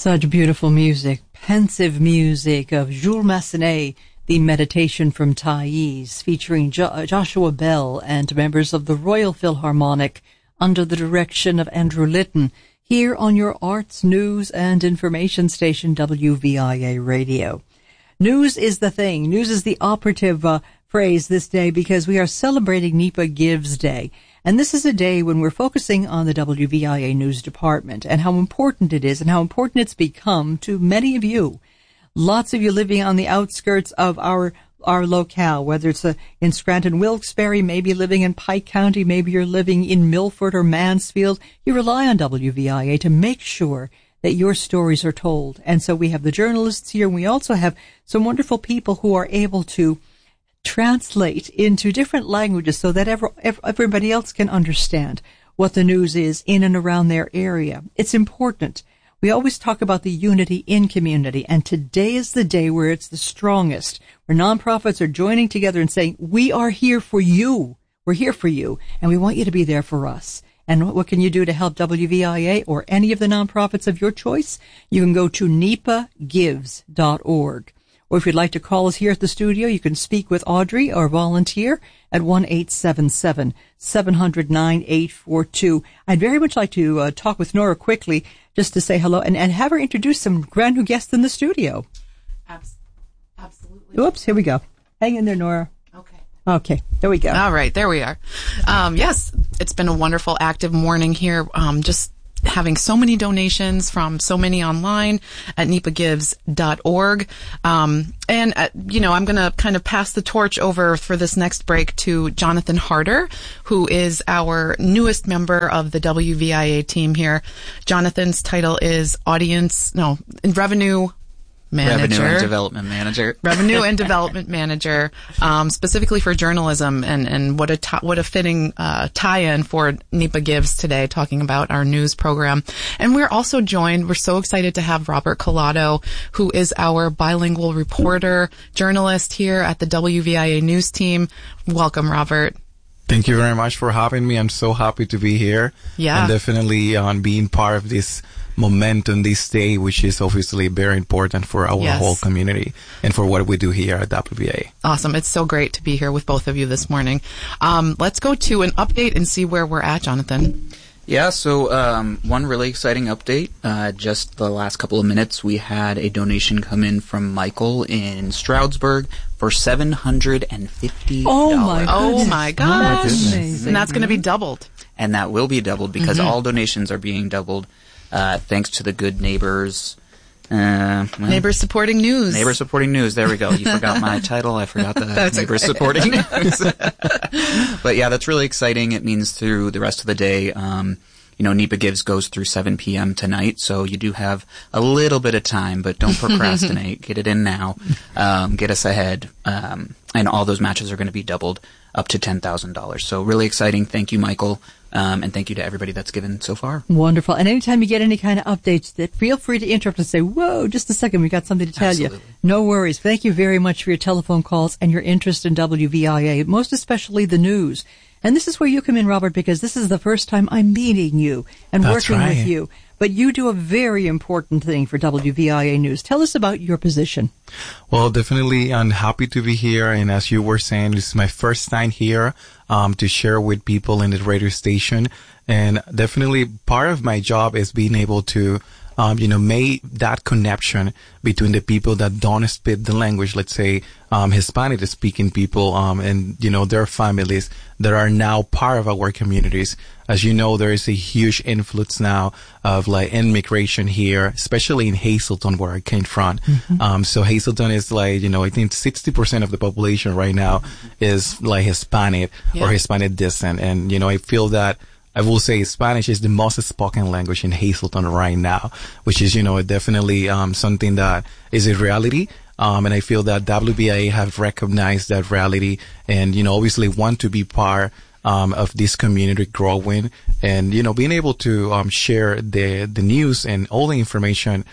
Such beautiful music, pensive music of Jules Massenet, the Meditation from Thais, featuring Joshua Bell and members of the Royal Philharmonic under the direction of Andrew Litton, here on your arts, news, and information station, WVIA Radio. News is the thing. News is the operative phrase this day because we are celebrating NEPA Gives Day. And this is a day when we're focusing on the WVIA News Department and how important it is and how important it's become to many of you. Lots of you living on the outskirts of our locale, whether it's in Scranton-Wilkes-Barre, maybe living in Pike County, maybe you're living in Milford or Mansfield. You rely on WVIA to make sure that your stories are told. And so we have the journalists here, and we also have some wonderful people who are able to translate into different languages so that everybody else can understand what the news is in and around their area. It's important. We always talk about the unity in community, and today is the day where it's the strongest, where nonprofits are joining together and saying, we are here for you. We're here for you, and we want you to be there for us. And what can you do to help WVIA or any of the nonprofits of your choice? You can go to nepagives.org. Or if you'd like to call us here at the studio, you can speak with Audrey or volunteer at 1-877-700-9842. I'd very much like to talk with Nora quickly just to say hello and have her introduce some brand new guests in the studio. Absolutely. Oops, here we go. Hang in there, Nora. Okay, there we go. All right, there we are. Yes, it's been a wonderful, active morning here. Just having so many donations from so many online at nepagives.org. I'm going to kind of pass the torch over for this next break to Jonathan Harder, who is our newest member of the WVIA team here. Jonathan's title is Revenue and Development Manager. Revenue and Development Manager, specifically for journalism, and what a fitting tie-in for NEPA Gives today, talking about our news program. And we're also joined, we're so excited to have Robert Collado, who is our bilingual reporter, journalist here at the WVIA News team. Welcome, Robert. Thank you very much for having me. I'm so happy to be here. Yeah. And definitely on being part of this momentum this day, which is obviously very important for our whole community and for what we do here at WVIA. Awesome. It's so great to be here with both of you this morning. Let's go to an update and see where we're at, Jonathan. Yeah, so one really exciting update. Just the last couple of minutes, we had a donation come in from Michael in Stroudsburg for $750. Oh my gosh. And that's going to be doubled. And that will be doubled because all donations are being doubled thanks to the Good Neighbors. Neighbors Supporting News. Neighbors Supporting News. There we go. You forgot my title. I forgot the Neighbors Supporting News. But yeah, that's really exciting. It means through the rest of the day, NEPA Gives goes through 7 p.m. tonight, so you do have a little bit of time, but don't procrastinate. Get it in now. Get us ahead. And all those matches are going to be doubled up to $10,000. So really exciting. Thank you, Michael. And thank you to everybody that's given so far. Wonderful. And anytime you get any kind of updates, feel free to interrupt and say, whoa, just a second, we got something to tell you. No worries. Thank you very much for your telephone calls and your interest in WVIA, most especially the news. And this is where you come in, Robert, because this is the first time I'm meeting you and working with you. But you do a very important thing for WVIA News. Tell us about your position. Well, definitely I'm happy to be here. And as you were saying, this is my first time here to share with people in the radio station. And definitely part of my job is being able to make that connection between the people that don't speak the language, let's say, Hispanic speaking people, and, their families that are now part of our communities. As you know, there is a huge influx now of immigration here, especially in Hazleton, where I came from. So Hazleton is I think 60% of the population right now is Hispanic or Hispanic descent. And, I feel that I will say Spanish is the most spoken language in Hazleton right now, which is, definitely something that is a reality. And I feel that WVIA have recognized that reality and, obviously want to be part of this community growing and, being able to share the news and all the information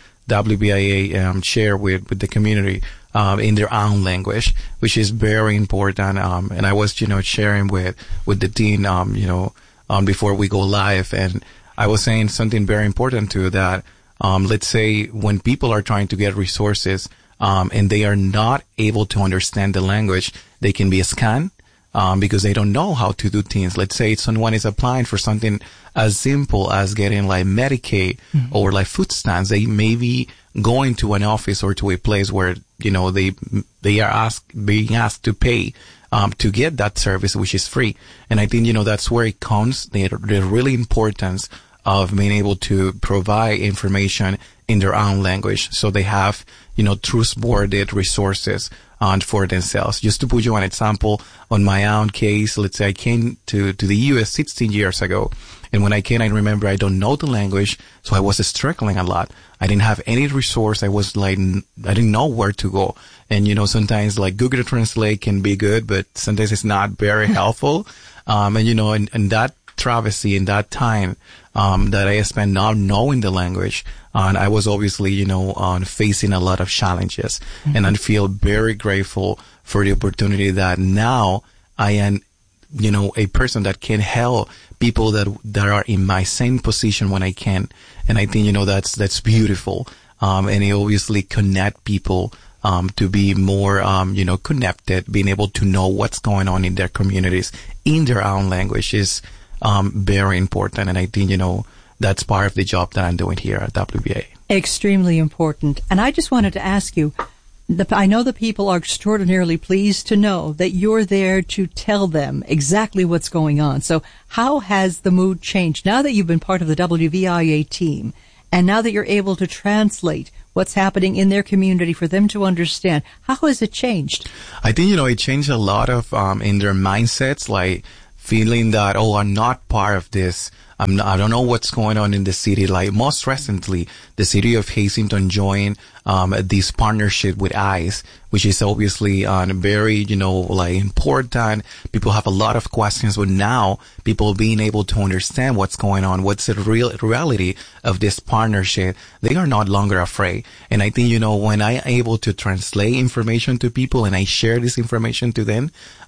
WVIA share with the community in their own language, which is very important. And I was, sharing with the team, before we go live. And I was saying something very important too, that Let's say when people are trying to get resources, and they are not able to understand the language, they can be scanned, because they don't know how to do things. Let's say someone is applying for something as simple as getting like Medicaid or like food stamps. They may be going to an office or to a place where, they are being asked to pay, to get that service, which is free. And I think, that's where it comes, the really importance of being able to provide information in their own language. So they have, trustworthy resources for themselves. Just to put you an example, on my own case, let's say I came to the U.S. 16 years ago. And when I came, I remember I don't know the language, so I was struggling a lot. I didn't have any resource. I was like, I didn't know where to go. And, sometimes like Google Translate can be good, but sometimes it's not very helpful. And that travesty in that time, that I spent not knowing the language, and I was obviously, facing a lot of challenges. And I feel very grateful for the opportunity that now I am, a person that can help people that are in my same position when I can. And I think, that's beautiful. And it obviously connect people, to be more, connected, being able to know what's going on in their communities in their own language is, very important. And I think, that's part of the job that I'm doing here at WBA. Extremely important. And I just wanted to ask you, I know the people are extraordinarily pleased to know that you're there to tell them exactly what's going on. So how has the mood changed now that you've been part of the WVIA team, and now that you're able to translate what's happening in their community for them to understand? How has it changed? I think, it changed a lot of in their mindsets, like feeling that, I'm not part of this. I don't know what's going on in the city. Like most recently, the city of Hazington joined this partnership with ICE, which is obviously very, important. People have a lot of questions, but now people being able to understand what's going on, what's the real reality of this partnership, they are not longer afraid. And I think, when I am able to translate information to people and I share this information to them,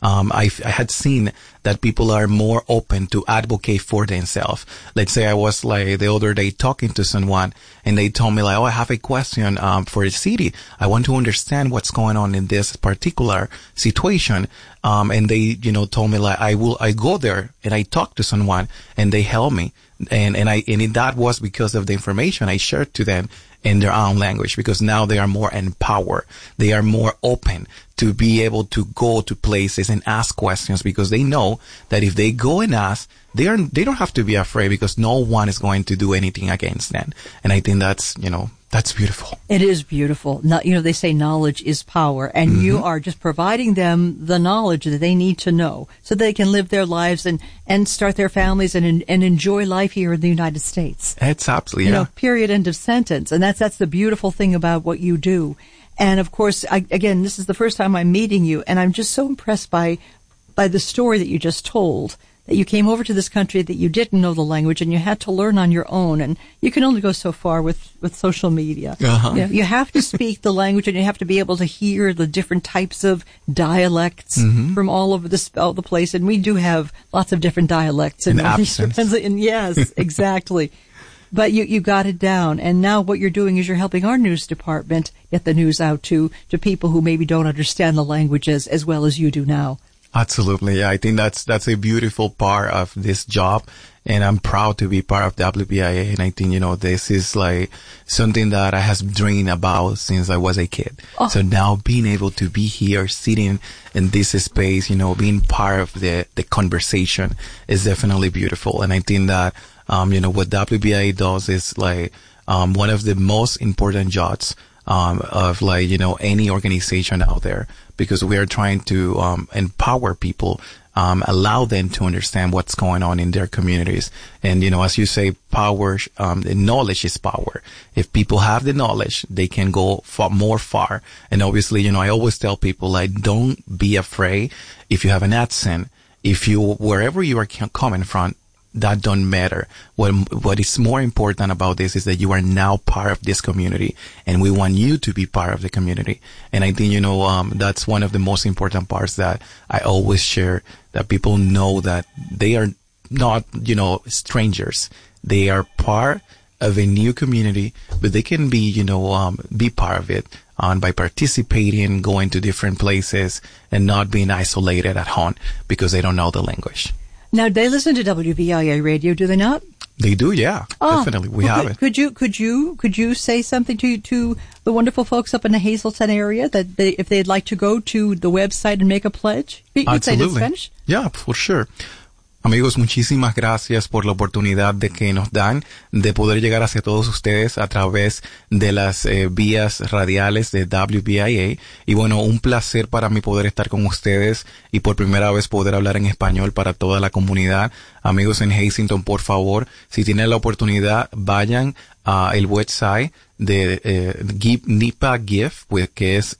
I had seen that people are more open to advocate for themselves. Let's say I was like the other day talking to someone and they told me like, I have a question for the city. I want to understand what's going on in this particular situation. And they, told me like, I go there and I talk to someone and they help me. And that was because of the information I shared to them in their own language, because now they are more empowered. They are more open to be able to go to places and ask questions, because they know that if they go and ask, they don't have to be afraid, because no one is going to do anything against them. And I think that's beautiful. It is beautiful. They say knowledge is power, and you are just providing them the knowledge that they need to know so they can live their lives and start their families and enjoy life here in the United States. It's absolutely, period, end of sentence. And that's the beautiful thing about what you do. And of course, again, this is the first time I'm meeting you, and I'm just so impressed by the story that you just told, that you came over to this country, that you didn't know the language and you had to learn on your own. And you can only go so far with social media. You have to speak the language, and you have to be able to hear the different types of dialects from all over the place. And we do have lots of different dialects in Northeastern Pennsylvania. Yes, exactly. But you got it down. And now what you're doing is you're helping our news department get the news out to people who maybe don't understand the languages as well as you do now. Absolutely. Yeah, I think that's a beautiful part of this job, and I'm proud to be part of WBIA. And I think, this is like something that I have dreamed about since I was a kid. Oh. So now being able to be here, sitting in this space, being part of the conversation is definitely beautiful. And I think that, what WBIA does is like, one of the most important jobs of like, any organization out there, because we are trying to empower people, allow them to understand what's going on in their communities. And, as you say, power, knowledge is power. If people have the knowledge, they can go more far. And obviously, I always tell people, like, don't be afraid if you have an accent. Wherever you are coming from, that don't matter. What is more important about this is that you are now part of this community, and we want you to be part of the community. And I think, that's one of the most important parts that I always share, that people know that they are not, strangers. They are part of a new community, but they can be, be part of it by participating, going to different places, and not being isolated at home because they don't know the language. Now, they listen to WVIA radio, do they not? They do, yeah. Definitely. We have it. Could you say something to the wonderful folks up in the Hazleton area that if they'd like to go to the website and make a pledge? You'd say it in Spanish? Yeah, for sure. Amigos, muchísimas gracias por la oportunidad de que nos dan de poder llegar hacia todos ustedes a través de las vías radiales de WVIA. Y bueno, un placer para mí poder estar con ustedes y por primera vez poder hablar en español para toda la comunidad. Amigos en Hazleton, por favor, si tienen la oportunidad, vayan a el website de NEPA Give, pues, que es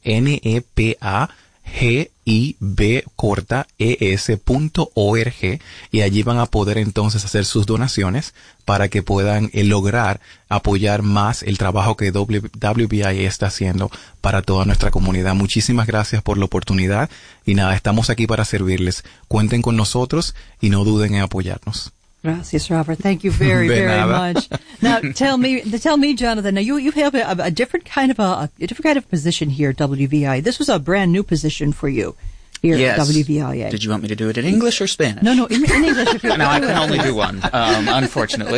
NEPAGIBES.org, y allí van a poder entonces hacer sus donaciones para que puedan lograr apoyar más el trabajo que WVIA está haciendo para toda nuestra comunidad. Muchísimas gracias por la oportunidad y nada, estamos aquí para servirles. Cuenten con nosotros y no duden en apoyarnos. Gracias, Robert. Thank you very, very much. Now, tell me, Jonathan. Now, you have a different kind of position here at WVIA. This was a brand new position for you here at WVIA. Did you want me to do it in English or Spanish? No, in English. If you No, I can only do one, unfortunately.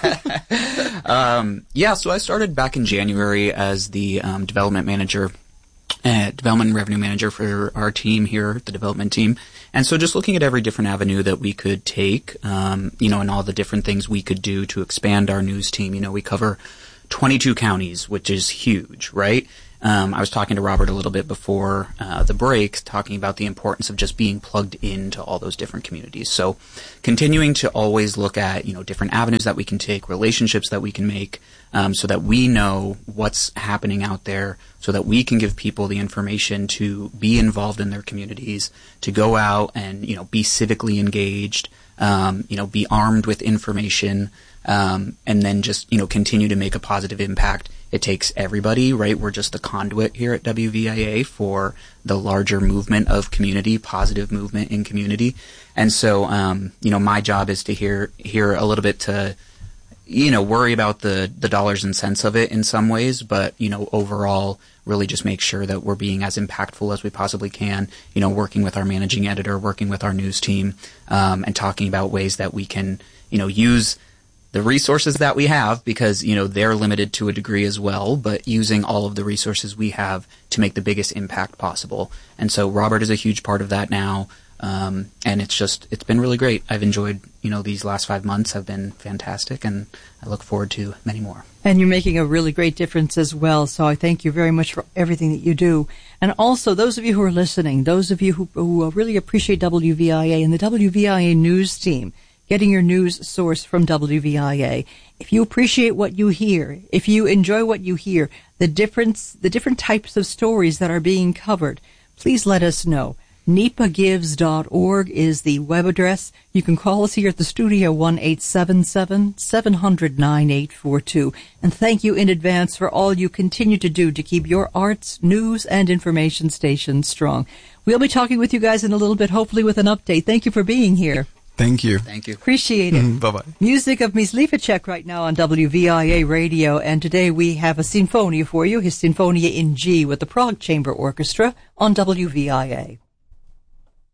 So I started back in January as the development and revenue manager for our team here, the development team. And so just looking at every different avenue that we could take, and all the different things we could do to expand our news team. We cover 22 counties, which is huge, right? I was talking to Robert a little bit before the break, talking about the importance of just being plugged into all those different communities. So continuing to always look at, different avenues that we can take, relationships that we can make, so that we know what's happening out there, so that we can give people the information to be involved in their communities, to go out and, be civically engaged, be armed with information, and then just, continue to make a positive impact. It takes everybody, right? We're just the conduit here at WVIA for the larger movement of community, positive movement in community. And so, my job is to hear a little bit to, worry about the dollars and cents of it in some ways, but, overall really just make sure that we're being as impactful as we possibly can, working with our managing editor, working with our news team, and talking about ways that we can, use the resources that we have, because, they're limited to a degree as well, but using all of the resources we have to make the biggest impact possible. And so Robert is a huge part of that now. And it's been really great. I've enjoyed, these last 5 months have been fantastic, and I look forward to many more. And you're making a really great difference as well. So I thank you very much for everything that you do. And also those of you who are listening, those of you who really appreciate WVIA and the WVIA news team, getting your news source from WVIA. If you appreciate what you hear, if you enjoy what you hear, the different types of stories that are being covered, please let us know. NEPAGives.org is the web address. You can call us here at the studio, 1-877-700-9842. And thank you in advance for all you continue to do to keep your arts, news, and information station strong. We'll be talking with you guys in a little bit, hopefully with an update. Thank you for being here. Thank you. Thank you. Appreciate it. Bye-bye. Music of Myslivacek right now on WVIA Radio, and today we have a sinfonia for you, his Sinfonia in G with the Prague Chamber Orchestra on WVIA.